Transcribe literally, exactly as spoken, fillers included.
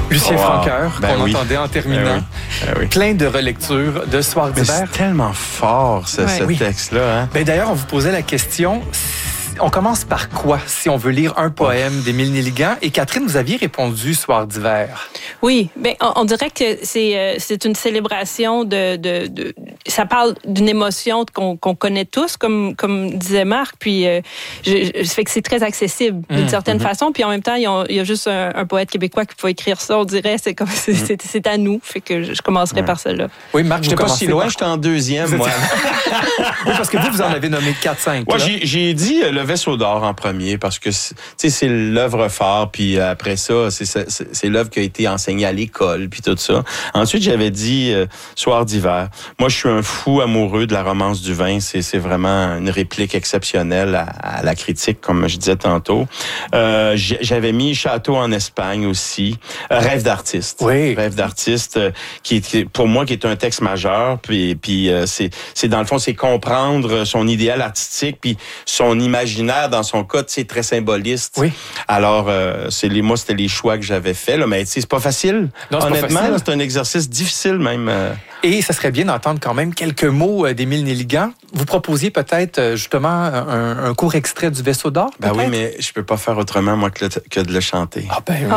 Lucien wow. Francoeur, ben qu'on oui. entendait en terminant. Ben oui. Ben oui. Plein de relectures de Soir Mais d'hiver. c'est tellement fort, ce, Ouais. ce Oui. texte-là. Hein? Ben d'ailleurs, on vous posait la question, on commence par quoi si on veut lire un poème d'Émile Nelligan? Et Catherine, vous aviez répondu Soir d'hiver. Oui, ben on, on dirait que c'est euh, c'est une célébration de, de, de ça parle d'une émotion qu'on qu'on connaît tous, comme comme disait Marc. Puis euh, je, je, ça fait que c'est très accessible d'une Mmh, certaine mmh. façon. Puis en même temps, il y a, il y a juste un, un poète québécois qui peut écrire ça. On dirait c'est comme c'est, Mmh. c'est, c'est à nous. Fait que je, je commencerai Ouais. par celle-là. Oui, Marc, vous J'étais pas commencez si loin, par- j'étais en deuxième, moi. Oui, parce que vous, vous en avez nommé quatre cinq. Moi, j'ai, j'ai dit euh, Le Vaisseau d'or en premier parce que c'est, tu sais, c'est l'œuvre phare, puis euh, après ça, c'est, c'est, c'est l'œuvre qui a été enseignée à l'école, puis tout ça. Ensuite, j'avais dit euh, Soir d'hiver. Moi, je suis un fou amoureux de la romance du vin. C'est, c'est vraiment une réplique exceptionnelle à, à la critique, comme je disais tantôt. Euh, j'avais mis Château en Espagne aussi. Euh, Rêve d'artiste. Oui. Rêve d'artiste, euh, qui est qui, pour moi qui est un texte majeur. Puis, puis euh, c'est, c'est dans le fond, c'est comprendre son idéal artistique, puis son imaginaire dans son cas, c'est très symboliste. Oui. Alors, euh, c'est les, moi, c'était les choix que j'avais faits, là, mais tu sais, c'est pas facile. Non, c'est Honnêtement, pas facile. là, c'est un exercice difficile même. Euh... Et ça serait bien d'entendre quand même quelques mots euh, d'Émile Nelligan. Vous proposiez peut-être euh, justement un, un court extrait du Vaisseau d'or? Ben peut-être? oui, mais je peux pas faire autrement, moi, que, le, que de le chanter. Ah ben oui.